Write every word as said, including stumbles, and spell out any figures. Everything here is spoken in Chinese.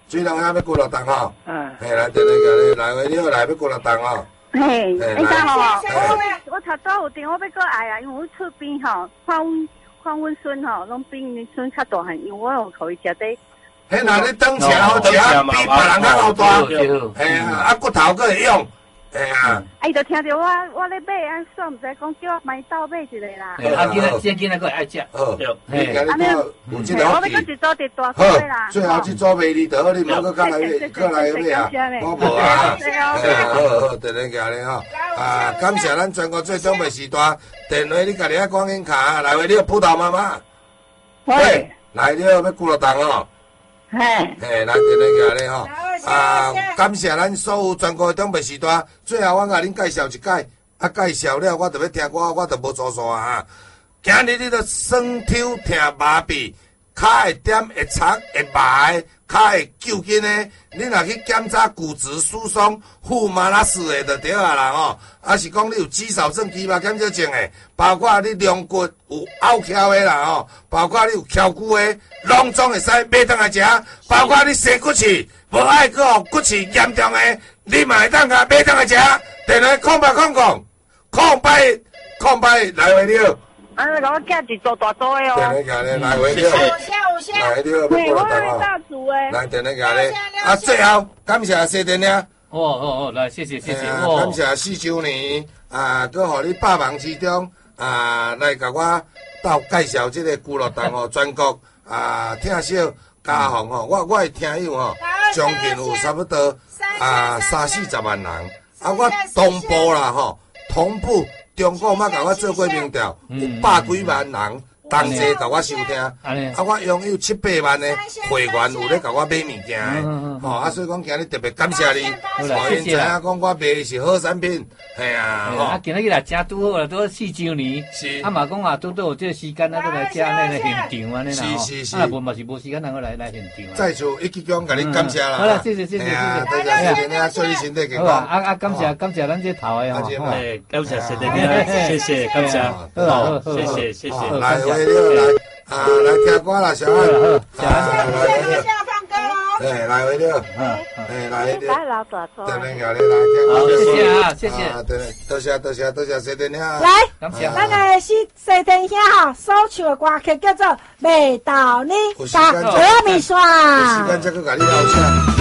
水龙虾要几落重吼？ 嗯。 嘿，来，电话叫你来回了，来要几落重吼？ 嘿，你看吼， 我我头早有电，我要过来啊，因为我厝边吼，看阮看阮孙吼，拢比阮孙较大汉，因为我有互伊食底。 迄那你等车好食，比别人较好大。嘿啊，啊骨头佫会用。哎呀！ 哎，就听着我我咧买，啊，煞毋知讲叫我买倒买一个啦。 啊，今仔今今仔个爱食， 好， 对， 嘿，安尼有这条我要搁一组一大块啦。 最后一组卖你得，你莫搁讲来买，搁来买啊！我无啊。好好，电话交你吼。啊，感谢咱全国最长的时段，电话你家己爱赶紧卡，来为你葡萄妈妈。喂，来了要几落重哦？ 嘿， 嘿，来电话交你吼。啊，感谢咱所有全国的长辈时代。最后我甲恁介绍一解，啊，介绍了我就要听歌，我就无做煞啊。今日你着酸抽疼麻痹，脚会点会擦会麻的，脚会揪筋的，你若去检查骨质疏松、腹马拉氏的就对啊啦吼。啊是讲你有肌少症、肌肉减少症的，包括你龙骨有拗翘的啦吼，包括你有翘骨的，拢总会使买倒来食。包括你生骨刺。无爱个骨刺严重的，你嘛会当甲买当来食。电话空白空空，空白空白来回了。 啊，甲我寄一组大组的哦。 电话交你来回了。来了， 对，我来大组诶。 来电话交你。啊，最后感谢谢电话。 哦哦哦，来谢谢谢谢。 感谢四周年啊，佮互你百忙之中啊来甲我到介绍这个娱乐档哦，全国啊听小家访吼，我我的听友吼。将近有差不多啊三四十万人，啊我同步啦吼，同步中国嘛甲我做过民调，有百几万人同齐甲我收听，啊我拥有七八万的会员有咧甲我买物件的，吼啊所以讲今日特别感谢你，吼因知影讲我卖的是好产品，系啊，吼啊今日来正拄好啦，拄四周年，是啊嘛讲啊拄拄有这个时间啊，都来食那个现场安尼啦， 是是是， 啊无嘛是无时间能够来来现场。 再次一鞠躬甲你感谢啦， 好啦，谢谢谢谢谢谢， 多谢谢谢祝你身体健康。 啊啊感谢感谢咱这头的吼， 哎感谢谢谢谢谢感谢，好谢谢谢谢， 来回了来啊来听歌啦，小安， 来放歌喽。 哎，来回了，哎来回了， 来老大组。 等你来来听， 谢谢啊谢谢， 多谢多谢多谢谢电话。 来， 感谢， 咱个是谢电兄吼，所唱的歌曲叫做《袂道你》，加俄米刷。 有时间再去甲你聊车。